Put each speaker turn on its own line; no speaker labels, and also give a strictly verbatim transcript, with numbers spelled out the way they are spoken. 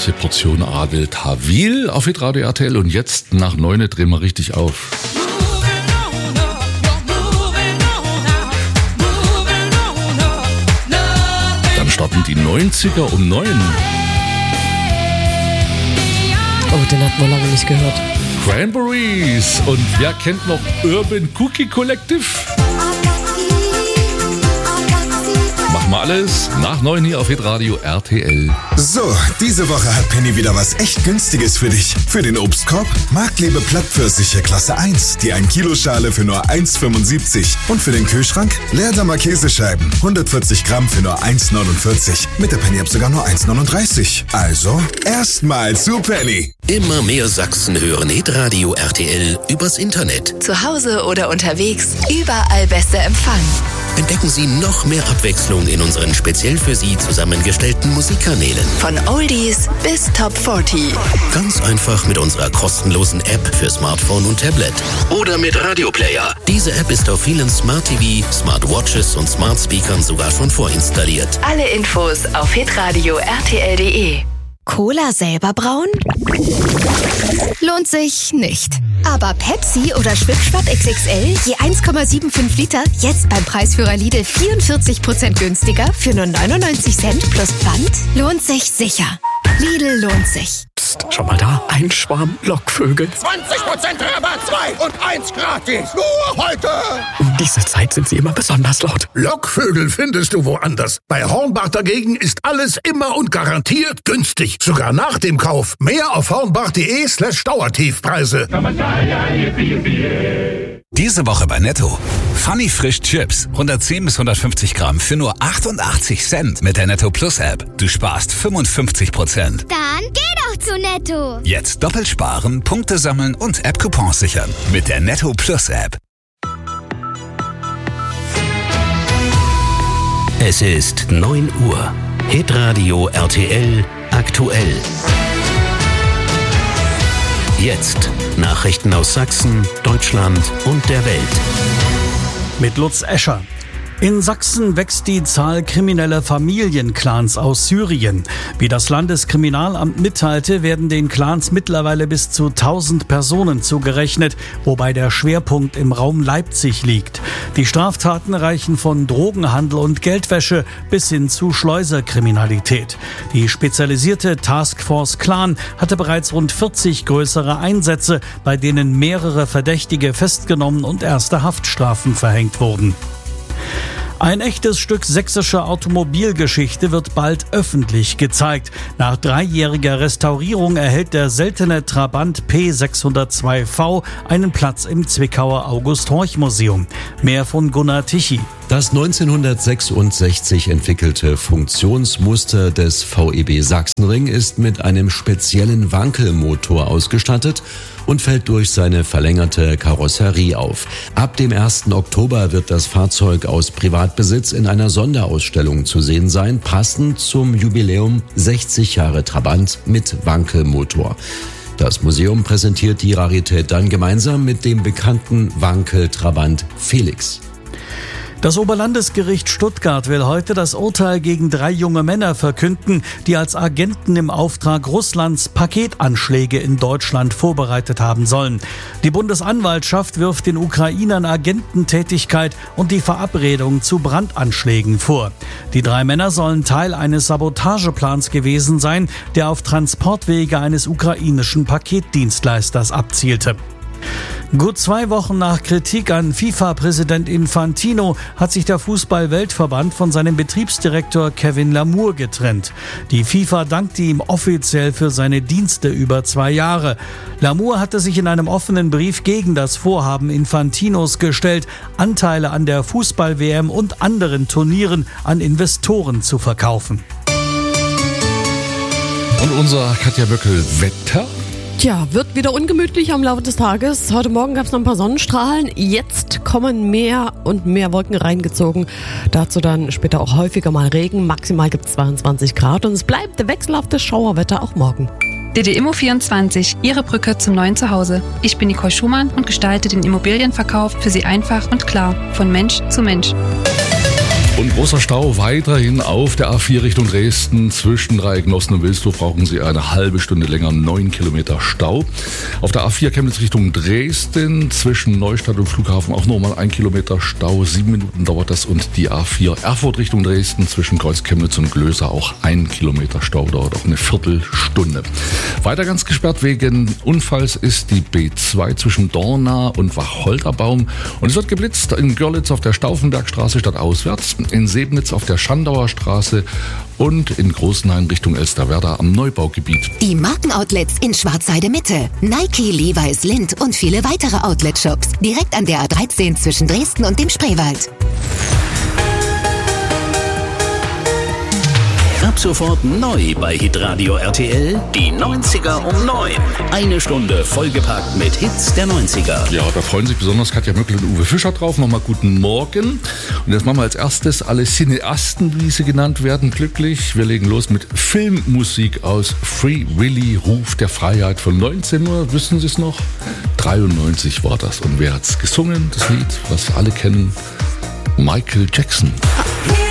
große Portion Adel Tawil auf Hitradio R T L. Und jetzt nach neune drehen wir richtig auf. Dann starten die neunziger um neun.
Oh, den hat man lange nicht gehört.
Cranberries. Und wer kennt noch Urban Cookie Collective? Machen wir alles nach neun hier auf Hitradio R T L.
So, diese Woche hat Penny wieder was echt Günstiges für dich. Für den Obstkorb Marktlebe Plattpfirsiche Klasse eins, die ein Kilo Schale für nur eins fünfundsiebzig. Und für den Kühlschrank Leerdammer Käsescheiben, hundertvierzig Gramm für nur eins neunundvierzig. Mit der Penny-App sogar nur eins neununddreißig. Also, erstmal zu Penny.
Immer mehr Sachsen hören Hitradio R T L übers Internet.
Zu Hause oder unterwegs, überall bester Empfang.
Entdecken Sie noch mehr Abwechslung in unseren speziell für Sie zusammengestellten Musikkanälen.
Von Oldies bis Top vierzig.
Ganz einfach mit unserer kostenlosen App für Smartphone und Tablet. Oder mit Radioplayer. Diese App ist auf vielen Smart T V, Smartwatches und Smart Speakern sogar schon vorinstalliert.
Alle Infos auf hitradio R T L punkt de.
Cola selber brauen? Lohnt sich nicht. Aber Pepsi oder Schwipschwapp X X L je eins Komma fünfundsiebzig Liter jetzt beim Preisführer Lidl vierundvierzig Prozent günstiger für nur neunundneunzig Cent plus Pfand? Lohnt sich sicher. Lidl lohnt sich.
Psst, schau mal da, ein Schwarm Lockvögel.
zwanzig Prozent Rabatt, zwei und eins gratis. Nur heute.
Um diese Zeit sind sie immer besonders laut.
Lockvögel findest du woanders. Bei Hornbach dagegen ist alles immer und garantiert günstig. Sogar nach dem Kauf. Mehr auf hornbach.de slash Dauertiefpreise.
Diese Woche bei Netto. Funny Frisch Chips. hundertzehn bis hundertfünfzig Gramm für nur achtundachtzig Cent mit der Netto Plus App. Du sparst fünfundfünfzig Prozent.
Dann geh doch zu Netto.
Jetzt doppelt sparen, Punkte sammeln und App-Coupons sichern. Mit der Netto Plus App.
Es ist neun Uhr. Hitradio R T L aktuell. Jetzt Nachrichten aus Sachsen, Deutschland und der Welt.
Mit Lutz Escher. In Sachsen wächst die Zahl krimineller Familienclans aus Syrien. Wie das Landeskriminalamt mitteilte, werden den Clans mittlerweile bis zu tausend Personen zugerechnet, wobei der Schwerpunkt im Raum Leipzig liegt. Die Straftaten reichen von Drogenhandel und Geldwäsche bis hin zu Schleuserkriminalität. Die spezialisierte Taskforce Clan hatte bereits rund vierzig größere Einsätze, bei denen mehrere Verdächtige festgenommen und erste Haftstrafen verhängt wurden. Ein echtes Stück sächsischer Automobilgeschichte wird bald öffentlich gezeigt. Nach dreijähriger Restaurierung erhält der seltene Trabant P sechshundertzwei V einen Platz im Zwickauer August-Horch-Museum. Mehr von Gunnar Tichy.
Das neunzehnhundertsechsundsechzig entwickelte Funktionsmuster des V E B Sachsenring ist mit einem speziellen Wankelmotor ausgestattet und fällt durch seine verlängerte Karosserie auf. Ab dem ersten Oktober wird das Fahrzeug aus Privatbesitz in einer Sonderausstellung zu sehen sein, passend zum Jubiläum sechzig Jahre Trabant mit Wankelmotor. Das Museum präsentiert die Rarität dann gemeinsam mit dem bekannten Wankel-Trabant Felix.
Das Oberlandesgericht Stuttgart will heute das Urteil gegen drei junge Männer verkünden, die als Agenten im Auftrag Russlands Paketanschläge in Deutschland vorbereitet haben sollen. Die Bundesanwaltschaft wirft den Ukrainern Agententätigkeit und die Verabredung zu Brandanschlägen vor. Die drei Männer sollen Teil eines Sabotageplans gewesen sein, der auf Transportwege eines ukrainischen Paketdienstleisters abzielte. Gut zwei Wochen nach Kritik an FIFA-Präsident Infantino hat sich der Fußball-Weltverband von seinem Betriebsdirektor Kevin Lamour getrennt. Die FIFA dankte ihm offiziell für seine Dienste über zwei Jahre. Lamour hatte sich in einem offenen Brief gegen das Vorhaben Infantinos gestellt, Anteile an der Fußball-W M und anderen Turnieren an Investoren zu verkaufen.
Und unser Katja Böckel-Wetter?
Tja, wird wieder ungemütlich am Laufe des Tages. Heute Morgen gab es noch ein paar Sonnenstrahlen. Jetzt kommen mehr und mehr Wolken reingezogen. Dazu dann später auch häufiger mal Regen. Maximal gibt es zweiundzwanzig Grad und es bleibt wechselhaftes Schauerwetter auch morgen.
D D Immo vierundzwanzig, Ihre Brücke zum neuen Zuhause. Ich bin Nicole Schumann und gestalte den Immobilienverkauf für Sie einfach und klar, von Mensch zu Mensch.
Und großer Stau weiterhin auf der A vier Richtung Dresden. Zwischen Dreiecknossen und Wilsdorf brauchen Sie eine halbe Stunde länger, neun Kilometer Stau. Auf der A vier Chemnitz Richtung Dresden, zwischen Neustadt und Flughafen auch nochmal ein Kilometer Stau. Sieben Minuten dauert das. Und die A vier Erfurt Richtung Dresden, zwischen Kreuz Chemnitz und Glöser auch ein Kilometer Stau, dauert auch eine Viertelstunde. Weiter ganz gesperrt wegen Unfalls ist die B zwei zwischen Dorna und Wacholterbaum. Und es wird geblitzt in Görlitz auf der Stauffenbergstraße stadtauswärts, in Sebnitz auf der Schandauer Straße und in Großenhain Richtung Elsterwerda am Neubaugebiet.
Die Markenoutlets in Schwarzheide Mitte. Nike, Levi's, Lindt und viele weitere Outlet-Shops. Direkt an der A dreizehn zwischen Dresden und dem Spreewald.
Ab sofort neu bei Hitradio R T L, die neunziger um neun. Eine Stunde vollgepackt mit Hits der neunziger.
Ja, da freuen sich besonders Katja Möckel und Uwe Fischer drauf. Nochmal guten Morgen. Und jetzt machen wir als erstes alle Cineasten, wie sie genannt werden, glücklich. Wir legen los mit Filmmusik aus Free Willy, Ruf der Freiheit von neunzehn Uhr. Wissen Sie es noch? dreiundneunzig war das. Und wer hat's gesungen, das Lied, was alle kennen? Michael Jackson.